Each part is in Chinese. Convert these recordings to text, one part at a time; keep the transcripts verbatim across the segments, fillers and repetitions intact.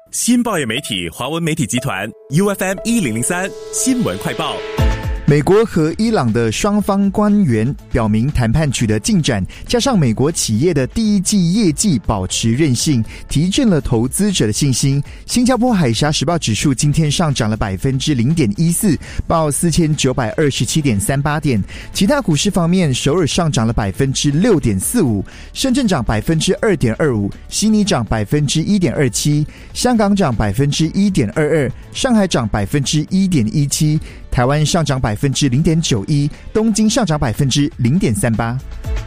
新报业媒体华文媒体集团 U F M 一零零三新闻快报。 美国和伊朗的双方官员表明谈判取得进展，加上美国企业的第一季业绩保持韧性，提振了投资者的信心。新加坡海峡时报指数今天上涨了 百分之零点一四， 报 四千九百二十七点三八 点。其他股市方面，首尔上涨了 百分之六点四五， 深圳涨 百分之二点二五， 悉尼涨 百分之一点二七， 香港涨 百分之一点二二， 上海涨 百分之一点一七，台湾上涨 百分之零点九一， 东京上涨 百分之零点三八。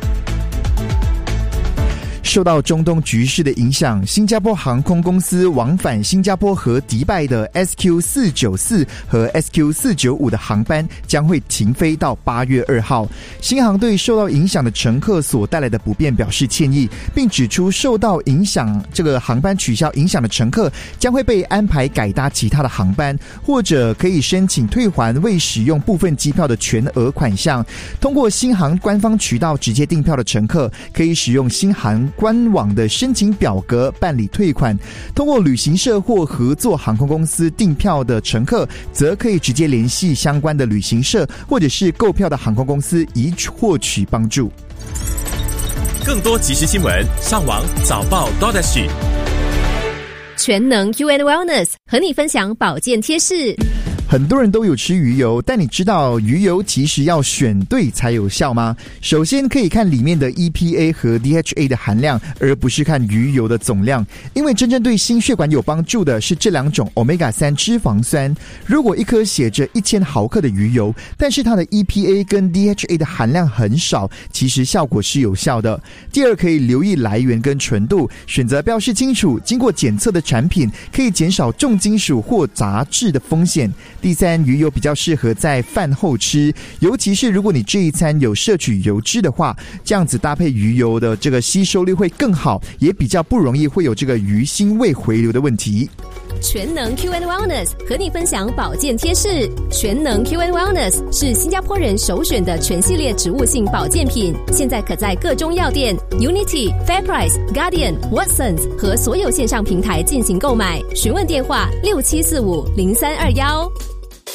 受到中东局势的影响，新加坡航空公司往返新加坡和迪拜的 S Q 四九四 和 S Q 四九五 的航班将会停飞到八月二号。新航对受到影响的乘客所带来的不便表示歉意，并指出受到影响这个航班取消影响的乘客将会被安排改搭其他的航班，或者可以申请退还未使用部分机票的全额款项。通过新航官方渠道直接订票的乘客可以使用新航官网的申请表格办理退款，通过旅行社或合作航空公司订票的乘客则可以直接联系相关的旅行社或者是购票的航空公司以获取帮助。 更多即时新闻上网早报 .dot.sg。 全能 Q and Wellness 和你分享保健贴士。 很多人都有吃鱼油，但你知道鱼油其实要选对才有效吗？首先可以看里面的 E P A 和 D H A 的含量，而不是看鱼油的总量，因为真正对心血管有帮助的是这两种 欧米伽三 脂肪酸。如果一颗写着一千毫克的鱼油，但是它的 E P A 跟 D H A 的含量很少，其实效果是有效的。第二，可以留意来源跟纯度，选择标示清楚、经过检测的产品，可以减少重金属或杂质的风险。第三，鱼油比较适合在饭后吃，尤其是如果你这一餐有摄取油脂的话，这样子搭配鱼油的这个吸收率会更好，也比较不容易会有这个鱼腥味回流的问题。 全能 Q and Wellness 和你分享保健贴士。全能 Q and Wellness 是新加坡人首选的全系列植物性保健品，现在可在各中药店 Unity、Fairprice、Guardian、Watsons 和所有线上平台进行购买。询问电话六七四五零三二一。